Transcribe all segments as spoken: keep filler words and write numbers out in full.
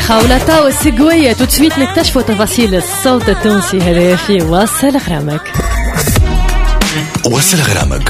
خولة طاوس قوية تتسويت نكتشفوا تفاصيل الصوت التونسي هذا في وصل غرامك. وصل غرامك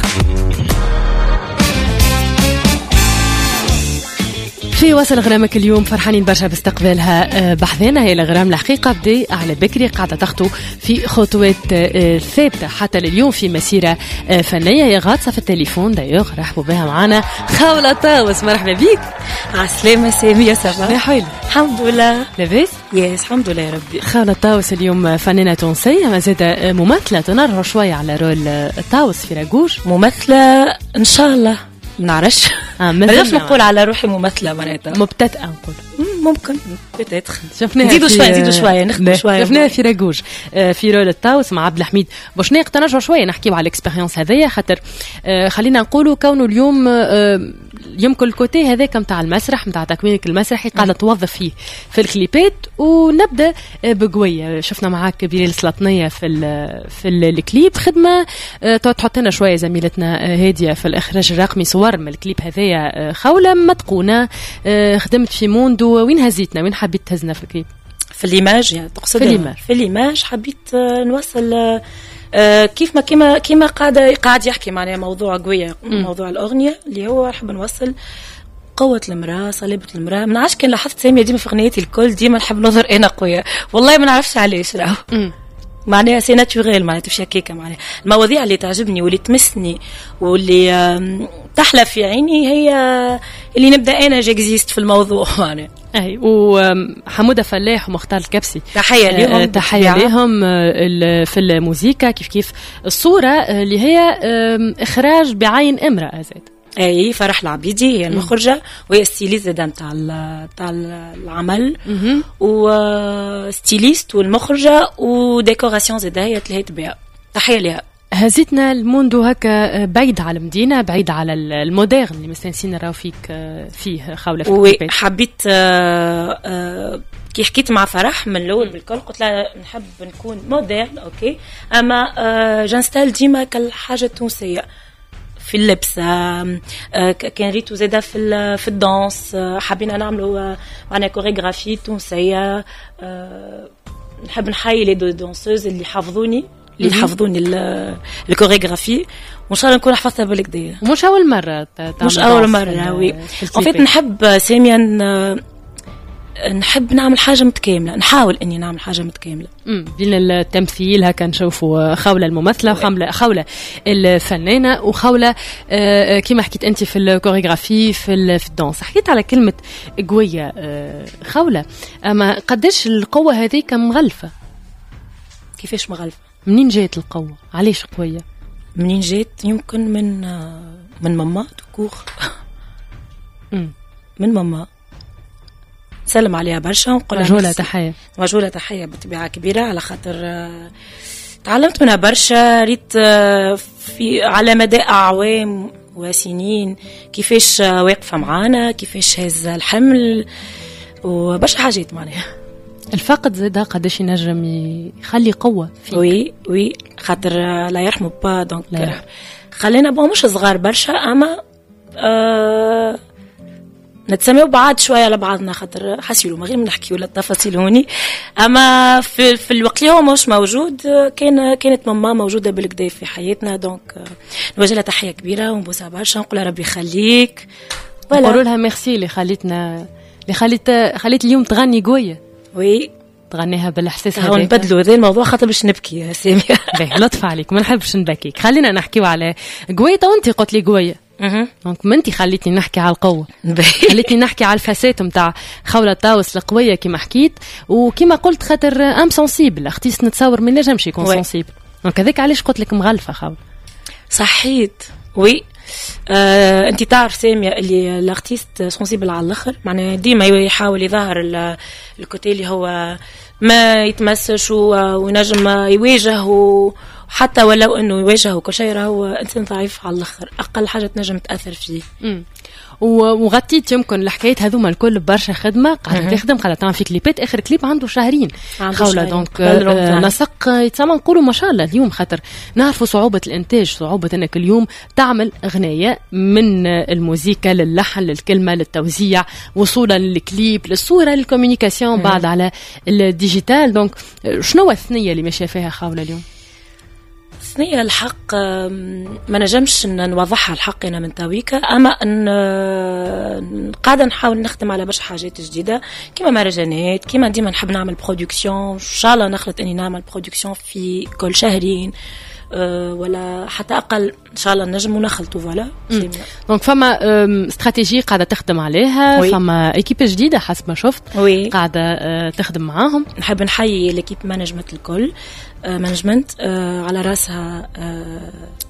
في وصل غرامك اليوم فرحانين برشا باستقبالها بحثنا هي الغرام الحقيقة بدي على بكري قاعدة تخطو في خطوات ثابتة حتى اليوم في مسيرة فنية. هي غاطسة في التليفون دايوغ رحبوا بها معنا خولة طاوس. مرحبا بيك. عسلامة سامية صباح. يا حلو الحمد لله لاباس. يس الحمد لله يا ربي. خولة طاوس اليوم فنانة تونسية ما زاد ممثلة. تنرجع شوية على رول طاوس في راجوج. ممثلة إن شاء الله منعرفش آه بلاش نقول على روحي ممثلة معناتها مبتدئة نقول ممكن بتاتخ شفناها نزيدوا شوية نزيدوا شوية نخدم شوية شفناها في راجوج في رول الطاوس مع عبد الحميد بوشناق. تنرجعوا شوية نحكيو على الاكسبيرينس هذيا خاطر خلينا نقولوا كونه اليوم يمكن الكوتي هذاك متاع المسرح متاع تكوينك المسرحي قاعدة توظف فيه في الكليبات. ونبدا بقوية شفنا معاك بليل سلطنية في في الكليب خدمة تحط لنا شوية زميلتنا هادية في الإخراج الرقمي صور من الكليب هذايا خولة متقونة. خدمت في موندو وين هزيتنا وين حبيت تهزنا في الكليب؟ في الإيماج يعني تقصد في الإيماج في الإيماج حبيت نوصل كيف ما كيما كيما قاعد قاعد يحكي معناها موضوع قوية موضوع الأغنية اللي هو نحب نوصل قوة المرأة صلابة المرأة. من عاش كان لاحظت سامية ديما في أغنيتي الكل ديما نحب نظهر أنا قوية والله ما نعرفش علاش راهو معناها سي ناتوريل معناها تمشي هكاكا. معناها المواضيع اللي تعجبني واللي تمسني واللي تحلى في عيني هي اللي نبدا انا جاكزيست في الموضوع معناها. اي وحموده فلاح ومختار الكبسي تحيه لهم أه تحيه لهم في الموسيقى كيف كيف الصوره اللي هي اخراج بعين امراه زاد. اي فرح العبيدي هي المخرجه وهي ستيليست نتاع نتاع العمل وستيليست والمخرجه وديكوراسيون زاد هي تلهيت بها. تحيه لها. هزيتنا الموندو هكا بعيد على المدينه بعيد على المودرن اللي مستنسين نراو فيك فيه خولة في الكليبات. وحبيت آه آه كي حكيت مع فرح من الاول بالكل قلت لها نحب نكون مودرن اوكي اما آه جنستال ديما كالحاجه التونسيه في اللبس. آه آه كان ريتو زاده في في الدانس. آه حابين نعملوا معنا كوريغرافي تونسيه. آه نحب نحيي لي دونسوز اللي حافظوني اللي حافظوني الكوريغرافي وان شاء الله نكون حفظتها بالكدا. مش اول مره مش اول مره وي وفيت نحب ساميا نحب نعمل حاجه متكامله. نحاول اني نعمل حاجه متكامله امم بين التمثيل هكا نشوفوا خولة الممثله وخولة خولة الفنانه وخولة آه كما حكيت انت في الكوريغرافي في في الدانس. حكيت على كلمه قويه آه خولة اما قداش القوه هذه مغلفه؟ كيفاش مغلفه؟ منين جات القوه؟ علاش قويه؟ منين جات؟ يمكن من من ماما دوكور من ماما سلم عليها برشا ونقول مجهولة تحية مجهولة تحية بطبيعة كبيرة على خاطر تعلمت منها برشا. ريت في على مدى أعوام وسنين كيفاش واقفة معانا كيفاش هز الحمل وبرشا حاجات معناها. الفقد زاد قداش ينجم يخلي قوة فيك؟ وي وي خاطر لا يرحموا با دونك خلينا بقى مش صغار برشا اما آه نتسمعوا بعض شويه على بعضنا خاطر حسيلو ما غير نحكيوا للتفاصيل هوني. اما في في الوقت اللي هو مش موجود كان كانت ماما موجوده بالكدا في حياتنا دونك نوجه لها تحيه كبيره ونبوسها برشا نقول لها ربي يخليك. نقولوا لها ميرسي اللي خليتنا اللي خليت خليت اليوم تغني قويه. وي تغنيها بالاحساس هذا. نبدلوا هذا الموضوع خاطر باش نبكي يا سامية. باهي لطف عليك ما نحبش نبكيك. خلينا نحكيو على قويه. وانت قلت لي قويه دونك ما انت خليتني نحكي على القوه خليتني نحكي على الفساد نتاع خولة طاوس القويه كما حكيت وكما قلت خاطر ام سنسيبل اختيس نتصور ما نجمش يكون سنسيبل دونك هذاك علاش قلت لك مغلفه خول. صحيت وي آه، انت تعرف سامية اللي الارتيست سنسيبل على الاخر معناها ديما يحاول يظهر الكوتي اللي هو ما يتمسش ونجم يواجه وحتى ولو انه يواجه كل شيء راهو انسان ضعيف على الاخر اقل حاجه تنجم تاثر فيه. امم وغطيت يمكن الحكايات هذوما الكل برشا خدمه قاعده تخدم قاعده تعمل في كليبات. اخر كليب عنده شهرين خوله دونك نسق يتسمى نقولوا ما شاء الله اليوم، خاطر نعرفوا صعوبه الانتاج، صعوبه انك اليوم تعمل اغنيه من الموسيقى للحن للكلمه للتوزيع وصولا للكليب للصوره للكوميونيكاسيون بعد على الديجيتال. دونك شنو الثنيه اللي ماشيه فيها خوله اليوم؟ الثنية الحق ما نجمش نوضحها الحق أنا من تويكا، أما أن قاعدة نحاول نخدم على برشا حاجات جديدة كما مهرجانات، كما ديما نحب نعمل برودكسيون. إن شاء الله نخلط إني نعمل برودكسيون في كل شهرين أه ولا حتى أقل إن شاء الله نجم ونخلطوا. فوالا دونك فما استراتيجية قاعدة تخدم عليها، وي. فما إيكيب جديدة حسب ما شفت وي. قاعدة أه تخدم معاهم. نحب نحيي الإيكيب مانجمنت الكل، أه مانجمنت أه على رأسها أه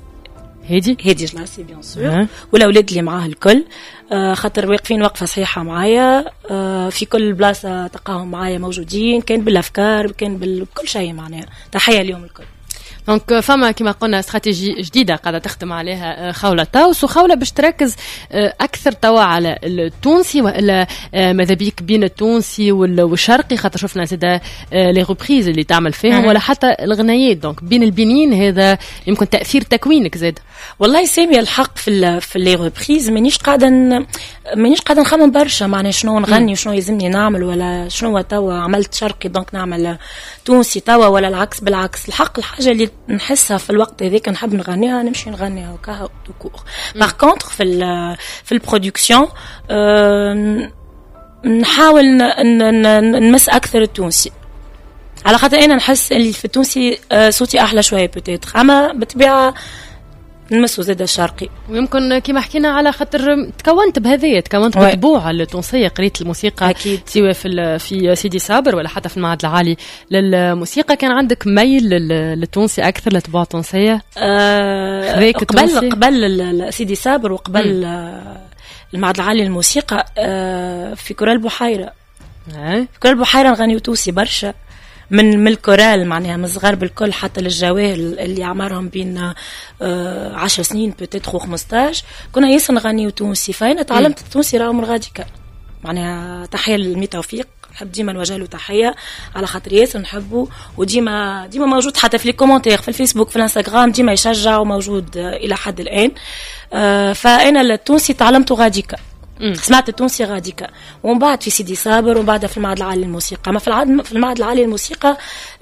هادي هادي جلاسي بيان سور، والأولاد اللي معاه الكل أه خاطر واقفين وقفة صحيحة معايا أه في كل بلاصة تلقاهم معايا موجودين، كان بالأفكار كان بكل شيء معناها. تحية اليوم الكل. دونك فما كما قلنا استراتيجي جديدة قاعدة تخدم عليها خوله تاوس، وخوله باش تركز أكثر توا على التونسي وإلا ماذا بيك بين التونسي والشرقي، خاطر شفنا زادا لي روبريز اللي تعمل فيهم ولا حتى الغنايات. دونك بين البنين هذا يمكن تأثير تكوينك زاد. والله سامية الحق في ال في لي روبريز مانيش قاعدة مانيش قاعدة نخمم برشا معناها شنو نغني وشنو يلزمني نعمل ولا شنو توا عملت شرقي دونك نعمل تونسي توا ولا العكس. بالعكس الحق الحاجة اللي نحسها في الوقت هذاك نحب نغنيها نمشي نغنيها وكاها دوكور. باغ كونتر في ال في البرودكسيون أه نحاول نمس اكثر التونسي على خاطر انا نحس اللي في التونسي أه صوتي احلى شويه بوتيتر، اما بالطبيعه نمسو زاد الشرقي. ويمكن كما حكينا على خاطر تكونت بهذه تكونت بطبوع التونسية، قريت الموسيقى أكيد. سواء في في سيدي صابر ولا حتى في المعهد العالي للموسيقى. كان عندك ميل للتونسي اكثر لطباع التونسية؟ أه قبل قبل سيدي صابر وقبل م. المعهد العالي للموسيقى أه في كورال بحيرة. أه؟ في كورال بحيرة نغنيو توسي برشا من من الكورال معناها من الصغار بالكل حتى للجواهر اللي عمرهم بين آه عشر سنين بتدخل خمستاش كنا ياسر نغنيو تونسي. فأنا تعلمت التونسي راهو من غاديكا معناها. تحية لمي توفيق، نحب ديما نوجه له تحية على خاطر ياسر نحبه وديما ديما موجود حتى في الكومنتير في الفيسبوك في الانستغرام ديما يشجع وموجود آه إلى حد الآن. آه فأنا التونسي تعلمته غاديكا، سمعت التونسي غاديكا ومن بعد في سيدي صابر ومن بعد في المعهد العالي للموسيقى. ما في العاد في المعهد العالي للموسيقى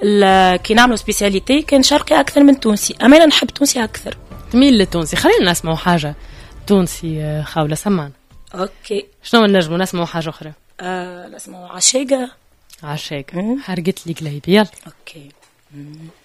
كي نعملوا سبيسياليتي كان شرقي اكثر من تونسي، اما انا نحب تونسي اكثر. تميل للتونسي. خلينا نسمعوا حاجه تونسي خوله سمعنا. اوكي شنو نجموا نسمعوا حاجه اخرى؟ آه نسمعوا عشاقه. عشاقه حرقت لي قلبي. يلا اوكي. مم.